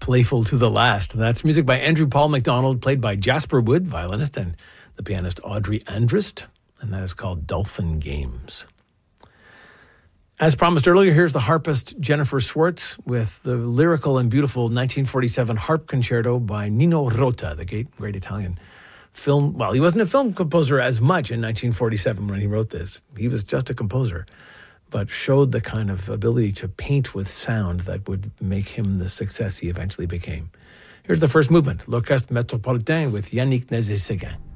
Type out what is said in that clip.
playful to the last. That's music by Andrew Paul MacDonald, played by Jasper Wood, violinist, and the pianist Audrey Andrist, and that is called Dolphin Games. As promised earlier, here's the harpist Jennifer Swartz with the lyrical and beautiful 1947 harp concerto by Nino Rota, the great Italian film. Well, he wasn't a film composer as much in 1947 when he wrote this. He was just a composer, but showed the kind of ability to paint with sound that would make him the success he eventually became. Here's the first movement, L'Orchestre Métropolitain with Yannick Nézet-Séguin.